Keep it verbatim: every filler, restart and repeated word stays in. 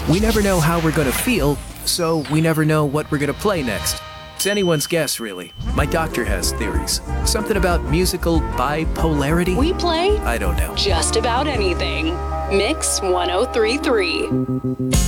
We never know how we're gonna feel, so we never know what we're gonna play next. It's anyone's guess, really. My doctor has theories. Something about musical bipolarity? We play I don't know. just about anything. Mix one oh three point three.